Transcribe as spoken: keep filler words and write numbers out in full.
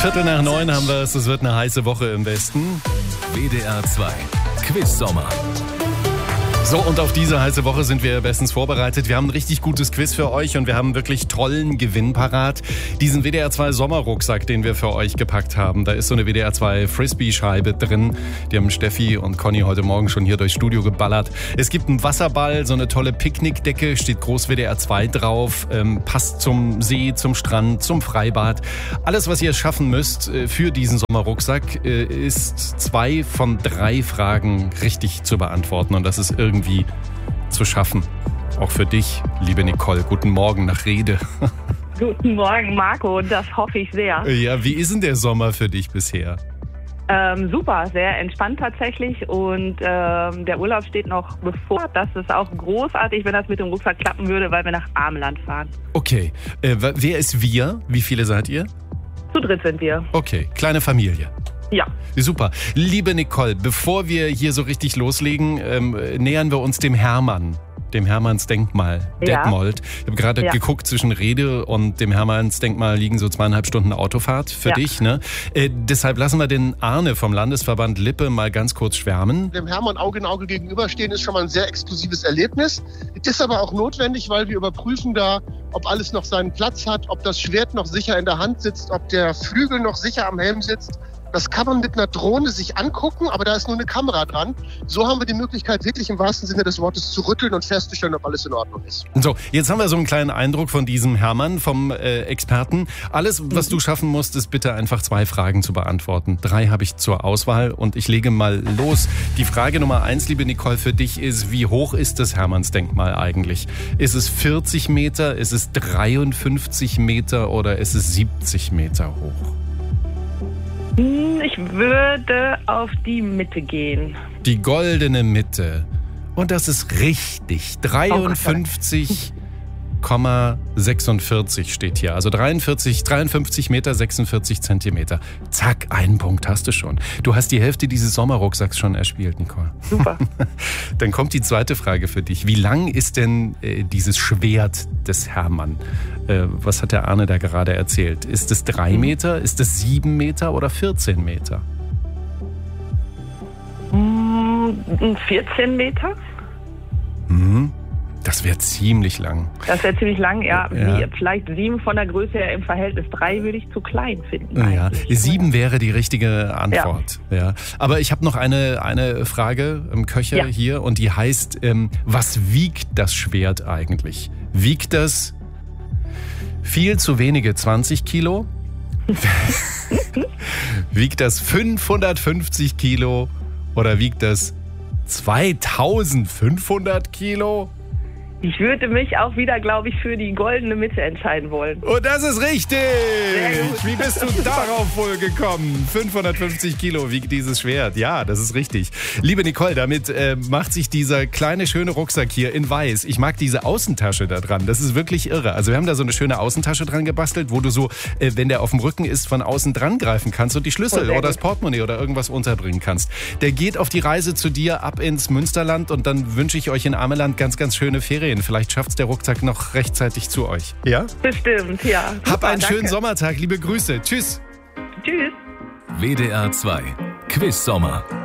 Viertel nach neun haben wir es. Es wird eine heiße Woche im Westen. W D R zwei Quiz Sommer. So, und auf diese heiße Woche sind wir bestens vorbereitet. Wir haben ein richtig gutes Quiz für euch und wir haben wirklich tollen Gewinn parat. Diesen W D R zwei Sommerrucksack, den wir für euch gepackt haben, da ist so eine W D R zwei Frisbee-Scheibe drin. Die haben Steffi und Conny heute Morgen schon hier durchs Studio geballert. Es gibt einen Wasserball, so eine tolle Picknickdecke, steht groß W D R zwei drauf, ähm, passt zum See, zum Strand, zum Freibad. Alles, was ihr schaffen müsst äh, für diesen Sommerrucksack, äh, ist zwei von drei Fragen richtig zu beantworten und das ist irgendwie zu schaffen. Auch für dich, liebe Nicole. Guten Morgen nach Rede. Guten Morgen, Marco. Das hoffe ich sehr. Ja, wie ist denn der Sommer für dich bisher? Ähm, super, sehr entspannt tatsächlich und ähm, der Urlaub steht noch bevor. Das ist auch großartig, wenn das mit dem Rucksack klappen würde, weil wir nach Ameland fahren. Okay, äh, wer ist wir? Wie viele seid ihr? Zu dritt sind wir. Okay, kleine Familie. Ja. Super. Liebe Nicole, bevor wir hier so richtig loslegen, ähm, nähern wir uns dem Hermann, dem Hermannsdenkmal, Ja. Detmold. Ich habe gerade Ja. geguckt, zwischen Rede und dem Hermannsdenkmal liegen so zweieinhalb Stunden Autofahrt für Ja. dich. Ne? Äh, deshalb lassen wir den Arne vom Landesverband Lippe mal ganz kurz schwärmen. Dem Hermann Auge in Auge gegenüberstehen ist schon mal ein sehr exklusives Erlebnis. Es ist aber auch notwendig, weil wir überprüfen da, ob alles noch seinen Platz hat, ob das Schwert noch sicher in der Hand sitzt, ob der Flügel noch sicher am Helm sitzt. Das kann man mit einer Drohne sich angucken, aber da ist nur eine Kamera dran. So haben wir die Möglichkeit, wirklich im wahrsten Sinne des Wortes zu rütteln und festzustellen, ob alles in Ordnung ist. So, jetzt haben wir so einen kleinen Eindruck von diesem Hermann, vom äh, Experten. Alles, was du schaffen musst, ist bitte einfach zwei Fragen zu beantworten. Drei habe ich zur Auswahl und ich lege mal los. Die Frage Nummer eins, liebe Nicole, für dich ist, wie hoch ist das Hermannsdenkmal eigentlich? Ist es vierzig Meter, ist es dreiundfünfzig Meter oder ist es siebzig Meter hoch? Ich würde auf die Mitte gehen. Die goldene Mitte. Und das ist richtig. dreiundfünfzig Komma sechsundvierzig steht hier. Also dreiundvierzig, dreiundfünfzig Meter, sechsundvierzig Zentimeter. Zack, einen Punkt hast du schon. Du hast die Hälfte dieses Sommerrucksacks schon erspielt, Nicole. Super. Dann kommt die zweite Frage für dich. Wie lang ist denn äh, dieses Schwert des Hermann? Äh, was hat der Arne da gerade erzählt? Ist es drei Meter, ist es sieben Meter oder vierzehn Meter? Hm, vierzehn Meter? Mhm. Das wäre ziemlich lang. Das wäre ziemlich lang, ja. Ja. Wie, vielleicht sieben von der Größe her im Verhältnis. Drei würde ich zu klein finden. Ja, eigentlich. sieben wäre die richtige Antwort. Ja. Ja. Aber ich habe noch eine, eine Frage im Köcher Ja. hier und die heißt, ähm, was wiegt das Schwert eigentlich? Wiegt das viel zu wenige zwanzig Kilo? Wiegt das fünfhundertfünfzig Kilo oder wiegt das zweitausendfünfhundert Kilo? Ich würde mich auch wieder, glaube ich, für die goldene Mitte entscheiden wollen. Und das ist richtig! gut. Wie bist du darauf wohl gekommen? fünfhundertfünfzig Kilo wiegt dieses Schwert. Ja, das ist richtig. Liebe Nicole, damit äh, macht sich dieser kleine, schöne Rucksack hier in weiß. Ich mag diese Außentasche da dran. Das ist wirklich irre. Also wir haben da so eine schöne Außentasche dran gebastelt, wo du so, äh, wenn der auf dem Rücken ist, von außen dran greifen kannst und die Schlüssel Oh, sehr oder das gut. Portemonnaie oder irgendwas unterbringen kannst. Der geht auf die Reise zu dir ab ins Münsterland und dann wünsche ich euch in Ameland ganz, ganz schöne Ferien. Vielleicht schafft's der Rucksack noch rechtzeitig zu euch. Ja? Bestimmt, ja. Hab Super, einen schönen danke. Sommertag. Liebe Grüße. Tschüss. Tschüss. W D R zwei Quiz Sommer.